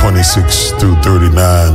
26 through 39.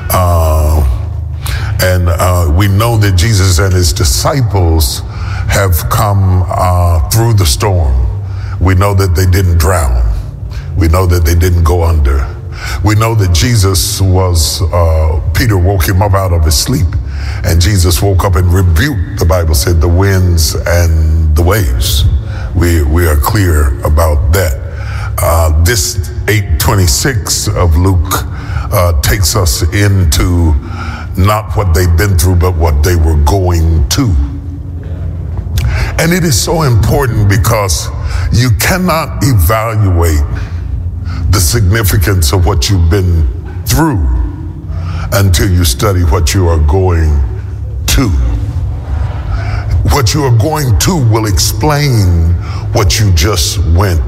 We know that Jesus and his disciples have come through the storm. We know that they didn't drown. We know that they didn't go under. We know that Jesus Peter woke him up out of his sleep, and Jesus woke up and rebuked, the Bible said, the winds and the waves. We are clear about that. This 8:26 of Luke takes us into not what they've been through, but what they were going to. And it is so important because you cannot evaluate the significance of what you've been through until you study what you are going to. What you are going to will explain what you just went.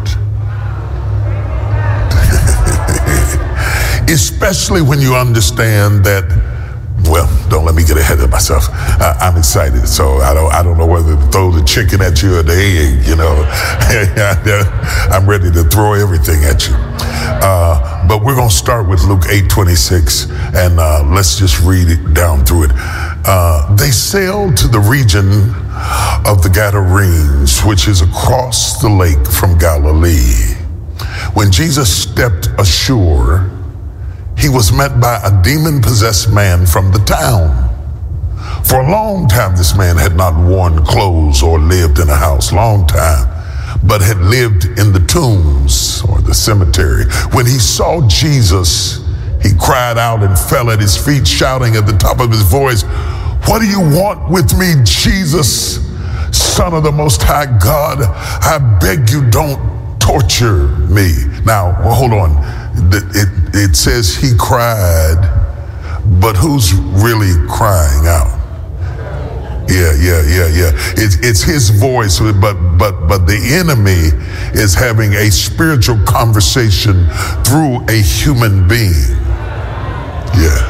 Especially when you understand that, well, don't let me get ahead of myself. I'm excited, so I don't know whether to throw the chicken at you or the egg, you know. I'm ready to throw everything at you. But we're going to start with Luke 8:26, and let's just read it down through it. They sailed to the region of the Gadarenes, which is across the lake from Galilee. When Jesus stepped ashore, he was met by a demon-possessed man from the town. For a long time, this man had not worn clothes or lived in a house, long time, but had lived in the tombs or the cemetery. When he saw Jesus, he cried out and fell at his feet, shouting at the top of his voice, "What do you want with me, Jesus, Son of the Most High God? I beg you, don't torture me." Now, hold on. It says he cried, but who's really crying out? Yeah. It's his voice, but the enemy is having a spiritual conversation through a human being. Yeah.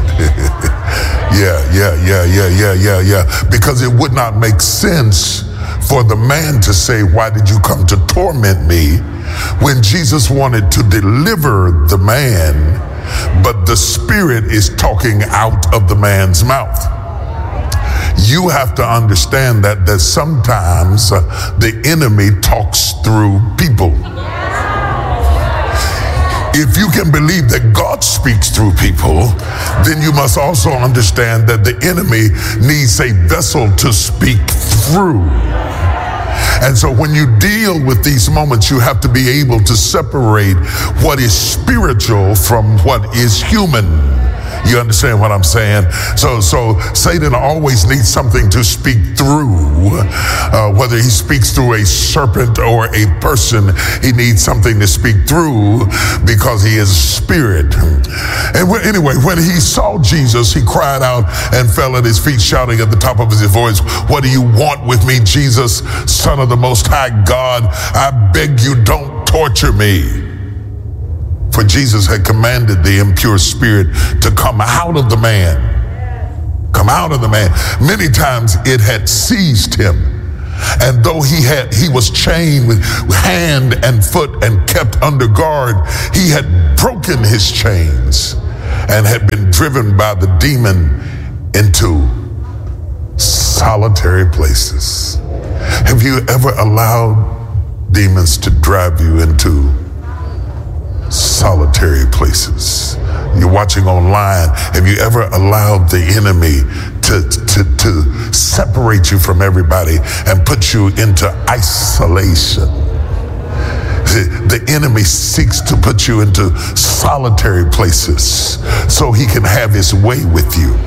Because it would not make sense for the man to say, "Why did you come to torment me?" when Jesus wanted to deliver the man, but the spirit is talking out of the man's mouth. You have to understand that sometimes the enemy talks through people. If you can believe that God speaks through people, then you must also understand that the enemy needs a vessel to speak through. And so when you deal with these moments, you have to be able to separate what is spiritual from what is human. You understand what I'm saying? So Satan always needs something to speak through. Whether he speaks through a serpent or a person, he needs something to speak through because he is spirit. And anyway, when he saw Jesus, he cried out and fell at his feet, shouting at the top of his voice, "What do you want with me, Jesus, Son of the Most High God? I beg you, don't torture me." For Jesus had commanded the impure spirit to come out of the man. Come out of the man. Many times it had seized him. And though he was chained with hand and foot and kept under guard, he had broken his chains and had been driven by the demon into solitary places. Have you ever allowed demons to drive you into solitary places? You're watching online. Have you ever allowed the enemy to separate you from everybody and put you into isolation? The enemy seeks to put you into solitary places so he can have his way with you.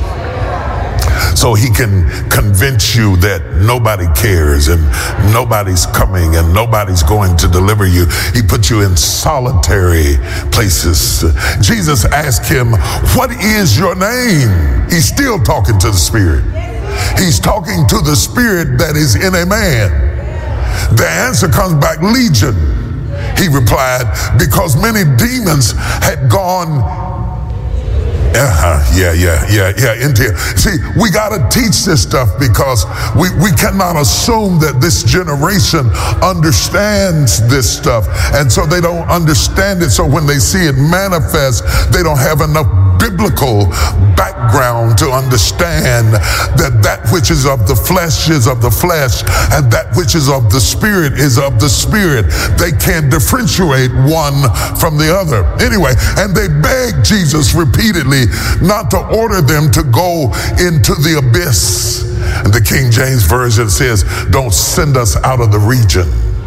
So he can convince you that nobody cares and nobody's coming and nobody's going to deliver you. He put you in solitary places. Jesus asked him, "What is your name?" He's still talking to the spirit. He's talking to the spirit that is in a man. The answer comes back, "Legion." He replied, because many demons had gone See, we got to teach this stuff because we cannot assume that this generation understands this stuff. And so they don't understand it. So when they see it manifest, they don't have enough biblical background to understand that that which is of the flesh is of the flesh, and that which is of the spirit is of the spirit. They can't differentiate one from the other. Anyway, and they begged Jesus repeatedly not to order them to go into the abyss. And the King James Version says, don't send us out of the region.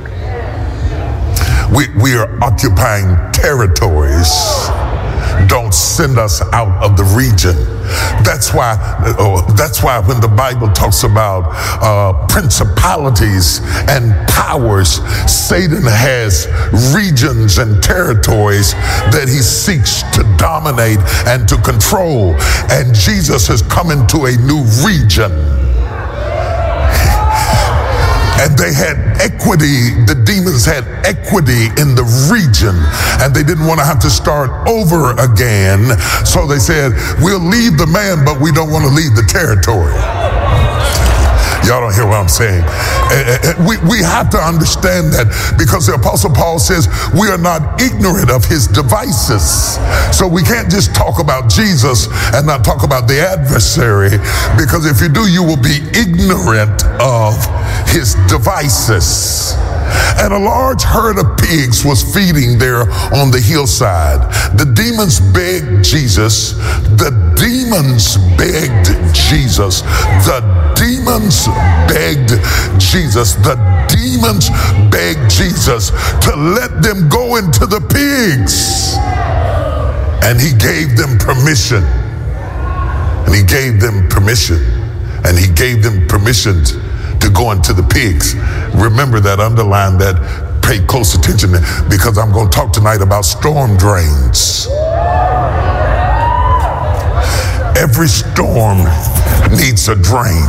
We are occupying territories. Don't send us out of the region. That's why when the Bible talks about principalities and powers, Satan has regions and territories that he seeks to dominate and to control. And Jesus has come into a new region. And they had equity, the demons had equity in the region, and they didn't want to have to start over again. So they said, we'll leave the man, but we don't want to leave the territory. Y'all don't hear what I'm saying. We have to understand that because the Apostle Paul says we are not ignorant of his devices. So we can't just talk about Jesus and not talk about the adversary, because if you do, you will be ignorant of his devices. And a large herd of pigs was feeding there on the hillside. The demons begged Jesus. The demons begged Jesus. The demons begged Jesus. The demons begged Jesus to let them go into the pigs. And he gave them permission. And he gave them permission. And he gave them permission to go into the pigs. Remember that, underline that, pay close attention, because I'm going to talk tonight about storm drains. Every storm needs a drain.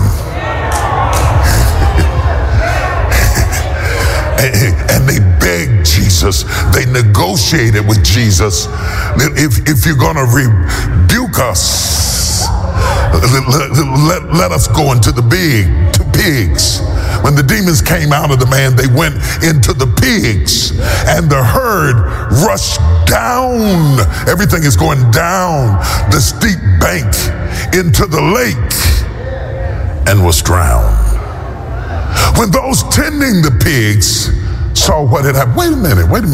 And they begged Jesus, they negotiated with Jesus, if you're going to rebuke us, let us go into the pigs. When the demons came out of the man, they went into the pigs, and the herd rushed down. Everything is going down the steep bank into the lake and was drowned. When those tending the pigs saw what had happened, wait a minute, wait.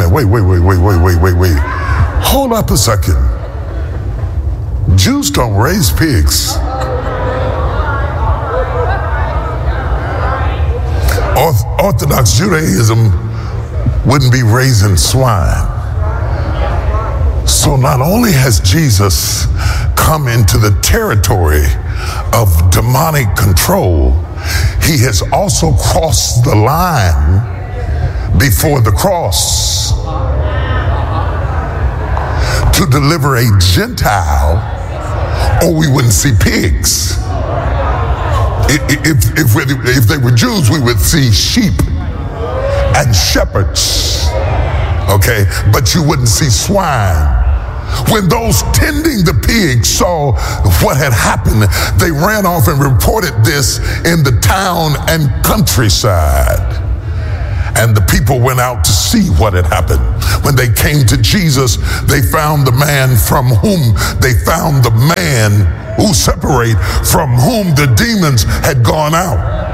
Hold up a second. Jews don't raise pigs. Orthodox Judaism wouldn't be raising swine. So not only has Jesus come into the territory of demonic control, he has also crossed the line before the cross to deliver a Gentile, or we wouldn't see pigs. If they were Jews, we would see sheep and shepherds, okay? But you wouldn't see swine. When those tending the pigs saw what had happened, they ran off and reported this in the town and countryside. And the people went out to see what had happened. When they came to Jesus, they found the man who separate from whom the demons had gone out.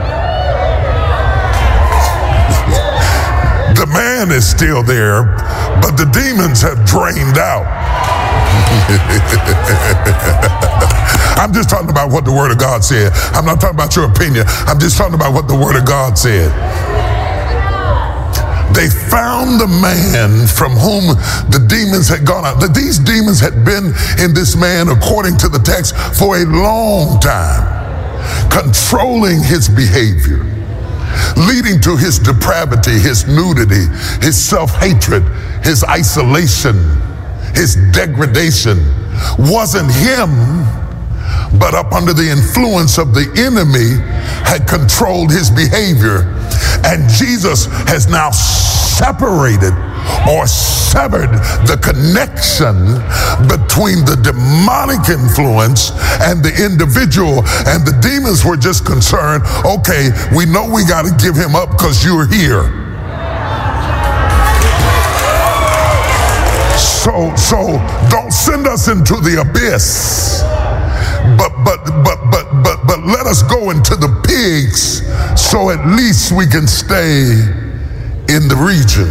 The man is still there, but the demons have drained out. I'm just talking about what the Word of God said. I'm not talking about your opinion. I'm just talking about what the Word of God said. They found the man from whom the demons had gone out. That these demons had been in this man, according to the text, for a long time, controlling his behavior, leading to his depravity, his nudity, his self-hatred, his isolation, his degradation. Wasn't him, but up under the influence of the enemy had controlled his behavior. And Jesus has now separated or severed the connection between the demonic influence and the individual. And the demons were just concerned, okay, we know we got to give him up because you're here. So don't send us into the abyss. But let us go into the pigs so at least we can stay in the region.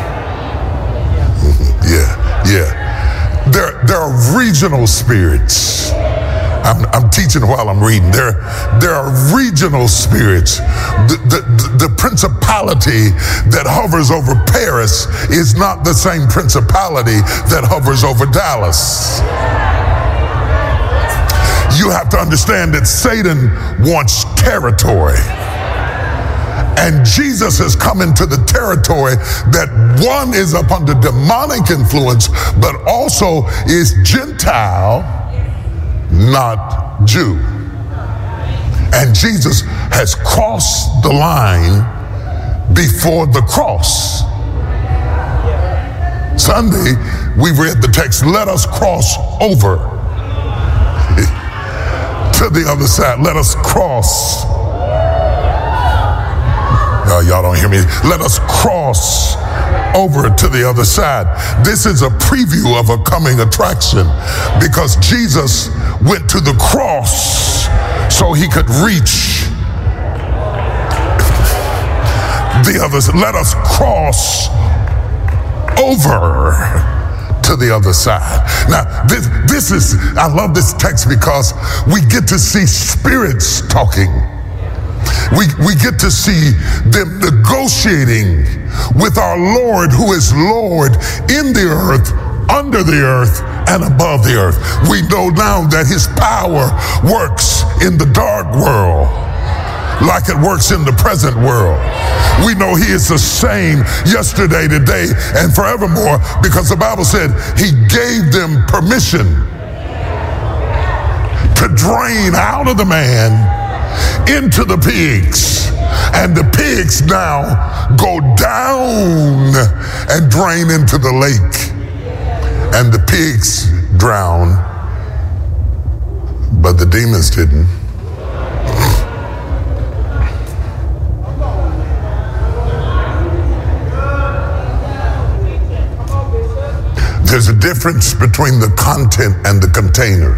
Yeah. There are regional spirits. I'm teaching while I'm reading. There are regional spirits. The principality that hovers over Paris is not the same principality that hovers over Dallas. You have to understand that Satan wants territory. And Jesus has come into the territory that one is up under demonic influence, but also is Gentile, not Jew. And Jesus has crossed the line before the cross. Sunday, we read the text, let us cross over to the other side. Let us cross. No, y'all don't hear me. Let us cross over to the other side. This is a preview of a coming attraction because Jesus went to the cross so he could reach the others. Let us cross over to the other side. Now, this is, I love this text because we get to see spirits talking. We get to see them negotiating with our Lord, who is Lord in the earth, under the earth, and above the earth. We know now that his power works in the dark world like it works in the present world. We know he is the same yesterday, today, and forevermore, because the Bible said he gave them permission to drain out of the man into the pigs. And the pigs now go down and drain into the lake. And the pigs drown, but the demons didn't. There's a difference between the content and the container.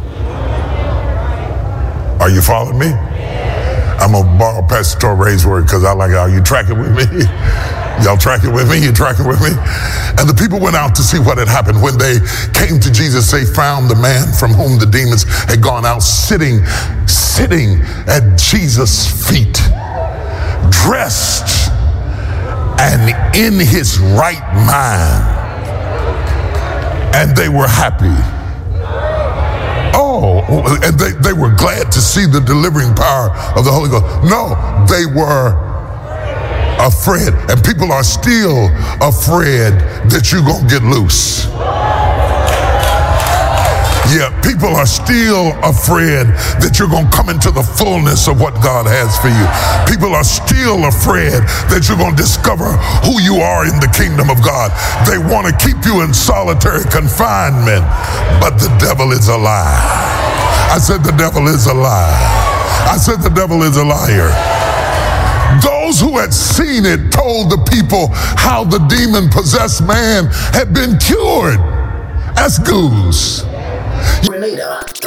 Are you following me? I'm going to borrow Pastor Ray's word because I like it. Are you tracking with me? Y'all tracking with me? You tracking with me? And the people went out to see what had happened. When they came to Jesus, they found the man from whom the demons had gone out sitting at Jesus' feet, dressed and in his right mind. And they were happy. Oh, and they were glad to see the delivering power of the Holy Ghost. No, they were afraid. And people are still afraid that you're going to get loose. Yeah, people are still afraid that you're going to come into the fullness of what God has for you. People are still afraid that you're going to discover who you are in the kingdom of God. They want to keep you in solitary confinement, but the devil is a lie. I said the devil is a lie. I said the devil is a liar. Those who had seen it told the people how the demon-possessed man had been cured. Ask Goose. Grenada.